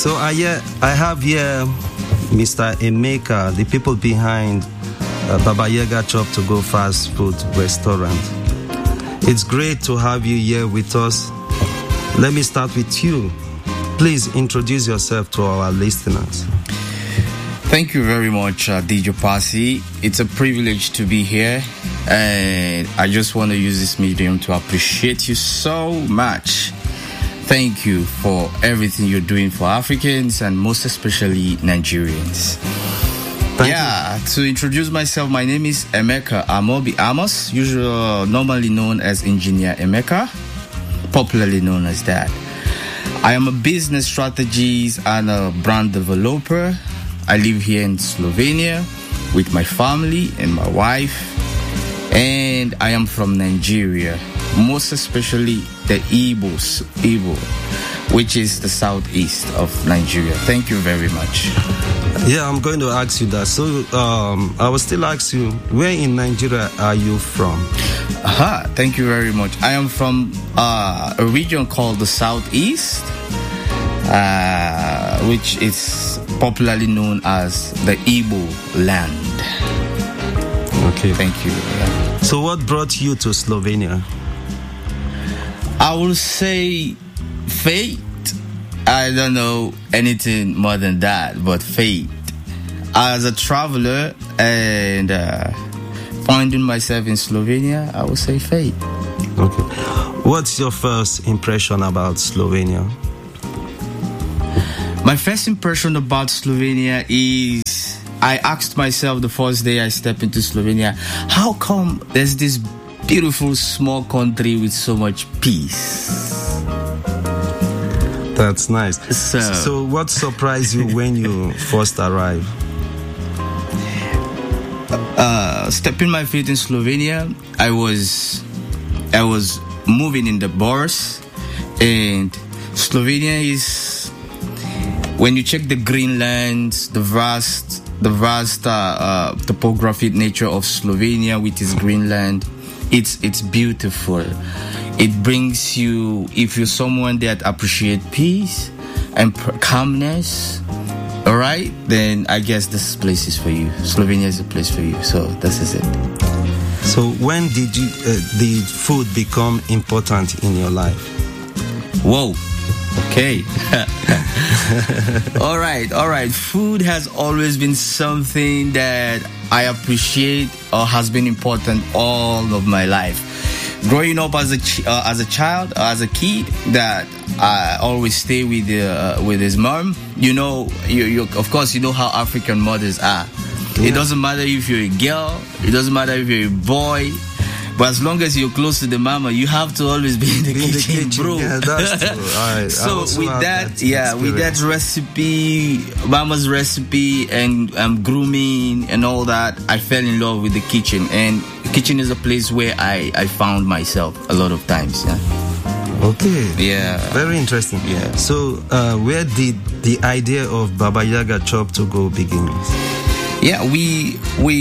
So I have here Mr. Emeka, the people behind Baba Yaga Chop to Go fast food restaurant. It's great to have you here with us. Let me start with you. Please introduce yourself to our listeners. Thank you very much, DJ Pasi. It's a privilege to be here, and I just want to use this medium to appreciate you so much. Thank you for everything you're doing for Africans and most especially Nigerians. Thank you. To introduce myself, my name is Emeka Amobi Amos, normally known as Engineer Emeka, popularly known as that. I am a business strategist and a brand developer. I live here in Slovenia with my family and my wife, and I am from Nigeria, most especially the Igbo, which is the southeast of Nigeria. Thank you very much. Yeah, I'm going to ask you that. So I will still ask you, where in Nigeria are you from? Thank you very much. I am from a region called the southeast, which is popularly known as the Igbo land. Okay. Thank you. Yeah. So what brought you to Slovenia? I will say fate. I don't know anything more than that, but fate. As a traveler and finding myself in Slovenia, I would say fate. Okay. What's your first impression about Slovenia? My first impression about Slovenia is I asked myself the first day I stepped into Slovenia, how come there's this beautiful small country with so much peace? That's nice. So what surprised you when you first arrived? Stepping my feet in Slovenia, I was moving in the bars, and Slovenia is, when you check the Greenland, the vast topographic nature of Slovenia with its Greenland, it's beautiful. It brings you, if you're someone that appreciates peace and calmness, all right, then I guess this place is for you. Slovenia is a place for you. So this is it. So when did the food become important in your life? Whoa. Okay. All right. Food has always been something that I appreciate or has been important all of my life. Growing up as a child, as a kid, that I always stay with his mom. You of course, you know how African mothers are. Yeah. It doesn't matter if you're a girl, it doesn't matter if you're a boy, but as long as you're close to the mama, you have to always be in the kitchen, bro. Yeah, that's true. So with that recipe, mama's recipe, and grooming and all that, I fell in love with the kitchen, and kitchen is a place where I found myself a lot of times. Yeah. Okay. Yeah. Very interesting. Yeah. So where did the idea of Baba Yaga Chop to Go begin? Yeah, we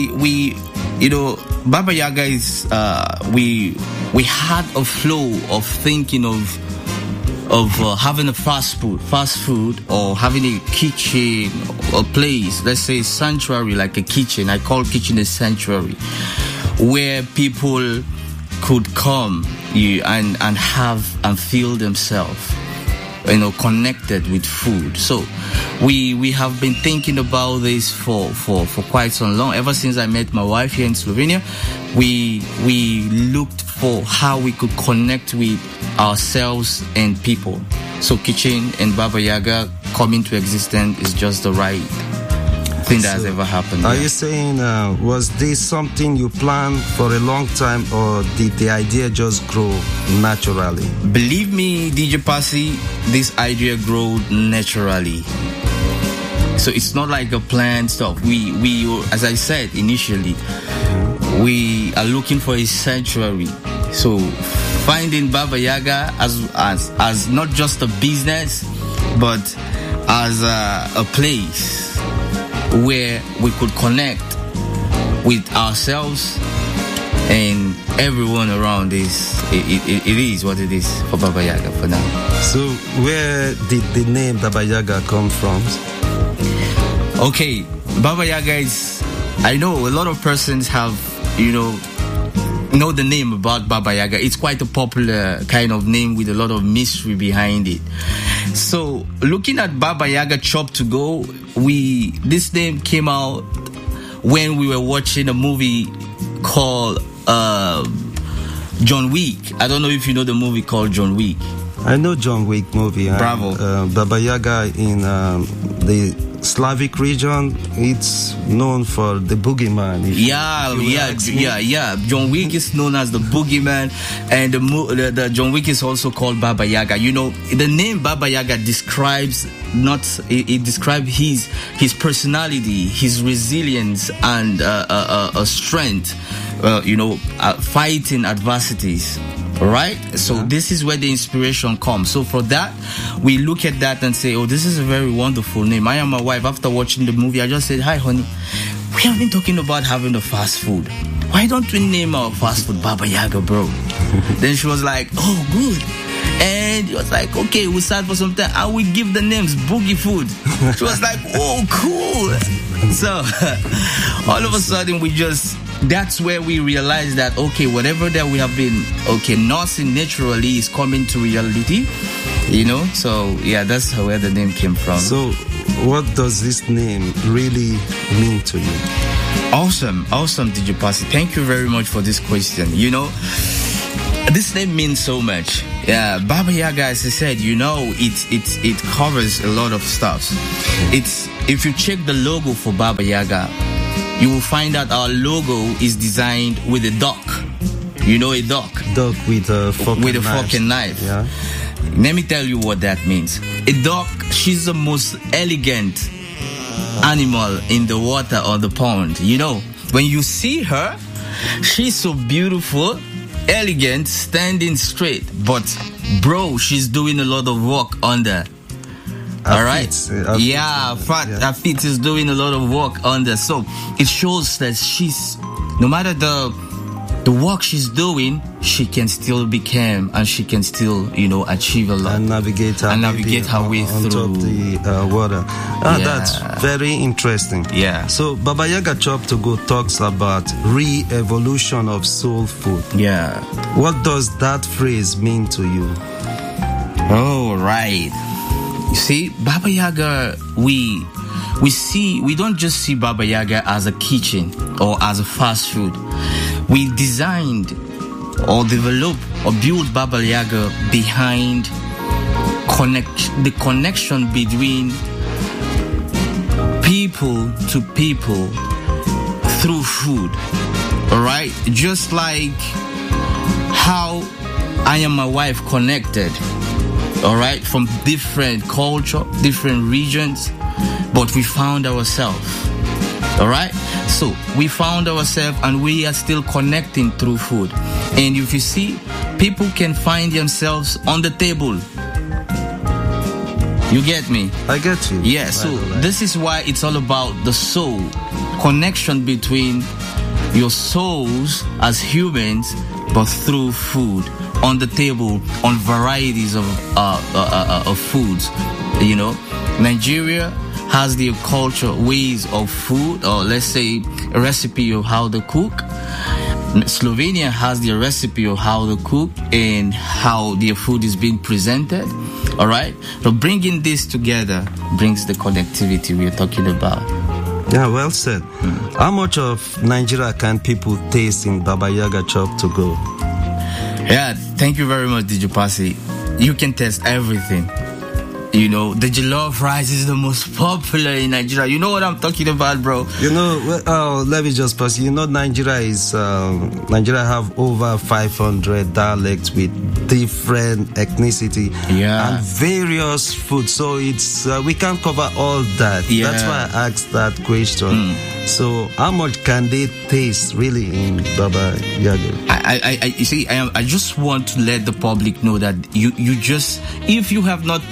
Baba Yaga is we had a flow of thinking of having a fast food or having a kitchen, a place, let's say sanctuary, like a kitchen. I call kitchen a sanctuary, where people could come and have and feel themselves, connected with food. So we have been thinking about this for quite so long. Ever since I met my wife here in Slovenia, we looked for how we could connect with ourselves and people. So kitchen and Baba Yaga coming to existence is just the right thing that has ever happened. Are you saying, was this something you planned for a long time, or did the idea just grow naturally? Believe me, DJ Pasi, this idea grew naturally. So it's not like a planned stuff. We as I said initially, we are looking for a sanctuary. So finding Baba Yaga as not just a business, but as a place where we could connect with ourselves and everyone around it is what it is for Baba Yaga for now. So where did the name Baba Yaga come from? Okay, Baba Yaga is, I know a lot of persons have, know the name about Baba Yaga. It's quite a popular kind of name with a lot of mystery behind it. So looking at Baba Yaga Chop to Go, this name came out when we were watching a movie called John Wick. I don't know if you know the movie called John Wick. I know John Wick movie. Bravo. Baba Yaga in the Slavic region, it's known for the boogeyman. Yeah. John Wick is known as the boogeyman, and the John Wick is also called Baba Yaga. The name Baba Yaga describes his personality, his resilience, and strength. Fighting adversities. Right? So this is where the inspiration comes. So for that, we look at that and say, oh, this is a very wonderful name. I and my wife, after watching the movie, I just said, hi, honey, we have been talking about having the fast food. Why don't we name our fast food Baba Yaga, bro? Then she was like, oh, good. And it was like, okay, we sat for some time and we give the names Boogie Food. She was like, oh, cool. So all of a sudden that's where we realized that, okay, whatever that we have been, nursing naturally is coming to reality, So, yeah, that's where the name came from. So, what does this name really mean to you? Awesome, DJ Passy. Thank you very much for this question. This name means so much. Yeah, Baba Yaga, as I said, it covers a lot of stuff. If you check the logo for Baba Yaga, you will find that our logo is designed with a duck. A duck? Duck with a fork and knife. Yeah. Let me tell you what that means. A duck, she's the most elegant animal in the water or the pond. When you see her, she's so beautiful, elegant, standing straight. But, bro, she's doing a lot of work under. All right. Her feet is doing a lot of work under. So it shows that she's, no matter the work she's doing, she can still be calm and she can still, achieve a lot and navigate her way on through top the water. That's very interesting. Yeah. So Baba Yaga Chop to Go talks about re-evolution of soul food. Yeah. What does that phrase mean to you? Oh, right. You see, Baba Yaga, we don't just see Baba Yaga as a kitchen or as a fast food. We designed or developed or built Baba Yaga behind the connection between people to people through food. All right? Just like how I and my wife connected. All right, from different culture, different regions, but we found ourselves. All right, so we found ourselves and we are still connecting through food. And if you see, people can find themselves on the table. You get me? I get you. Yeah, so this is why it's all about the soul, connection between your souls as humans, but through food. On the table, on varieties of foods. Nigeria has their culture, ways of food, or let's say a recipe of how to cook. Slovenia has their recipe of how to cook and how their food is being presented. All right, so bringing this together brings the connectivity we're talking about. Yeah, well said. How much of Nigeria can people taste in Baba Yaga Chop to Go? Yeah, thank you very much, DJ Passy. You can taste everything. The jollof rice is the most popular in Nigeria. You know what I'm talking about, bro? Let me just pass. Nigeria have over 500 dialects with different ethnicity and various foods. So it's we can't cover all that. Yeah. That's why I asked that question. So how much can they taste really in Baba Yaga? I just want to let the public know that you just, if you have not tasted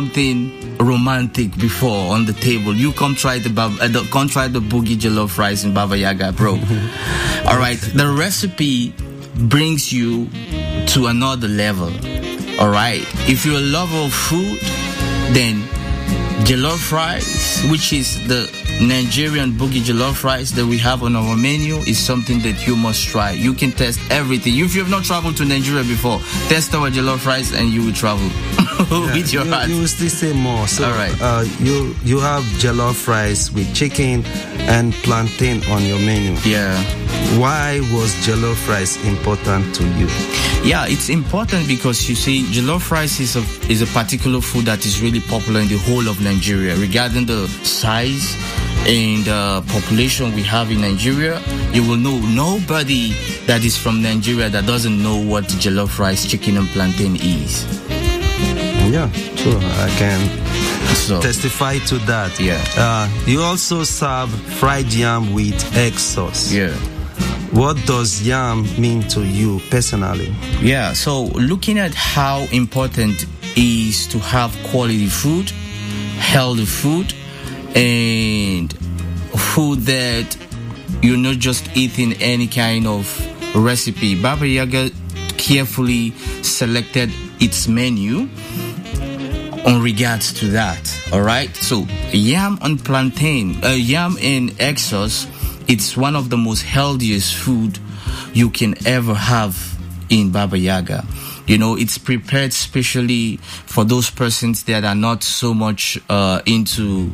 something romantic before on the table, you come try the boogie jollof rice in Baba Yaga, bro. All right, the recipe brings you to another level. All right, if you're a lover of food, then jollof rice, which is the Nigerian boogie jollof rice that we have on our menu, is something that you must try. You can test everything. If you have not traveled to Nigeria before, test our jollof rice and you will travel with your heart. You will still say more. So, all right. You have jollof rice with chicken and plantain on your menu. Yeah. Why was jollof rice important to you? Yeah, it's important because you see, jollof rice is a particular food that is really popular in the whole of Nigeria. Regarding the size and population we have in Nigeria, you will know nobody that is from Nigeria that doesn't know what jollof rice, chicken and plantain is. Yeah, sure. I can testify to that. Yeah. You also serve fried yam with egg sauce. Yeah. What does yam mean to you personally? Yeah, so looking at how important it is to have quality food, healthy food, and food that you're not just eating any kind of recipe. Baba Yaga carefully selected its menu on regards to that. All right, so yam and plantain, yam and egg sauce, it's one of the most healthiest food you can ever have in Baba Yaga. You know, it's prepared specially for those persons that are not so much into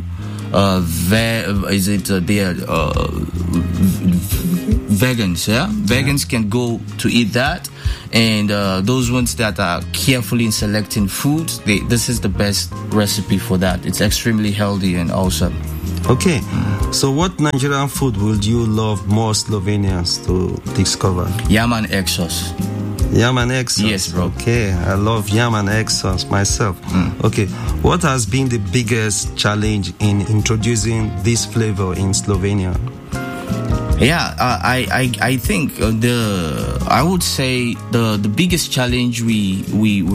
vegans. Yeah, vegans can go to eat that, and those ones that are carefully in selecting food, this is the best recipe for that. It's extremely healthy and awesome. Okay, so what Nigerian food would you love more Slovenians to discover? Yam and egg sauce. Yam and egg sauce? Yes, bro. Okay, I love yam and egg sauce myself. Okay, what has been the biggest challenge in introducing this flavor in Slovenia? Yeah, I think I would say the biggest challenge we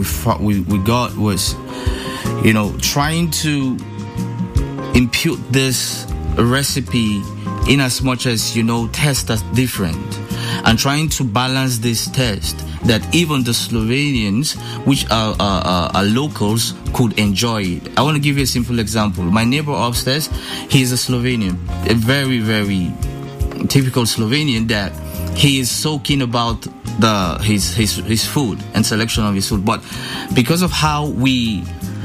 got was, you know, trying to impute this recipe in as much as, you know, taste as different, and trying to balance this taste that even the Slovenians, which are locals, could enjoy it. I want to give you a simple example. My neighbor upstairs, he's a Slovenian, a very, very typical Slovenian, that he is so keen about his food and selection of his food. But because of how we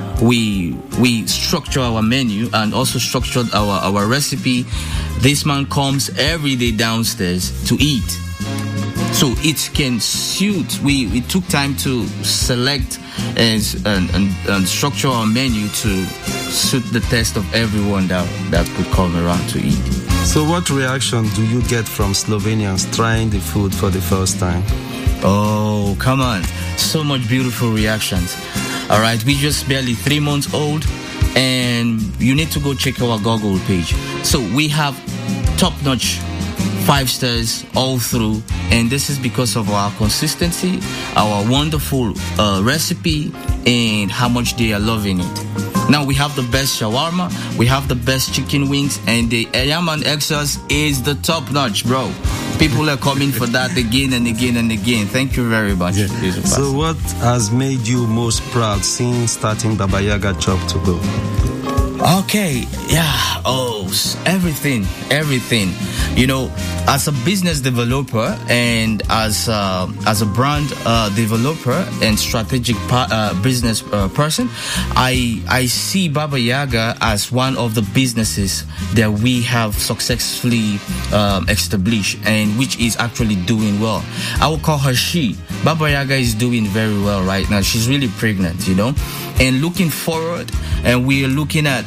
structure our menu and also structured our recipe, this man comes every day downstairs to eat. So it can suit. We took time to select and structure our menu to suit the taste of everyone that could come around to eat. So what reaction do you get from Slovenians trying the food for the first time? Oh, come on. So much beautiful reactions. All right, we just barely 3 months old, and you need to go check our Google page. So we have top-notch 5 stars all through, and this is because of our consistency, our wonderful recipe, and how much they are loving it. Now we have the best shawarma, we have the best chicken wings, and the yam and egg sauce is the top-notch, bro. People are coming for that again and again and again. Thank you very much. Yeah. So what has made you most proud since starting Baba Yaga Chop to Go? Okay, yeah, everything. You know, as a business developer and as a brand developer and strategic business person, I see Baba Yaga as one of the businesses that we have successfully established, and which is actually doing well. I will call her she. Baba Yaga is doing very well right now. She's really pregnant, you know, and looking forward. And we are looking at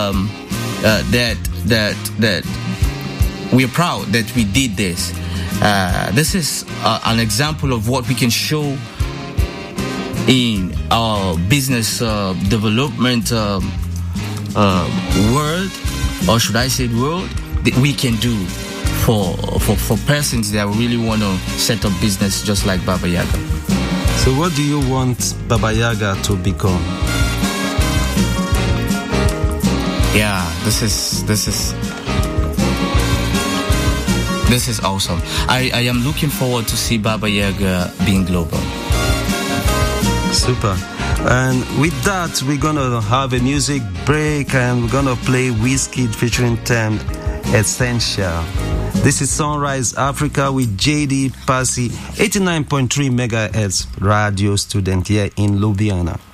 that we are proud that we did this. This is an example of what we can show in our business development world, or should I say world, that we can do for persons that really want to set up business just like Baba Yaga. So what do you want Baba Yaga to become? Yeah, this is awesome. I am looking forward to see Baba Yaga being global. Super. And with that, we're gonna have a music break, and we're gonna play Wizkid featuring Tem Essential. This is Sunrise Africa with JD Passy, 89.3 megahertz radio student here in Ljubljana.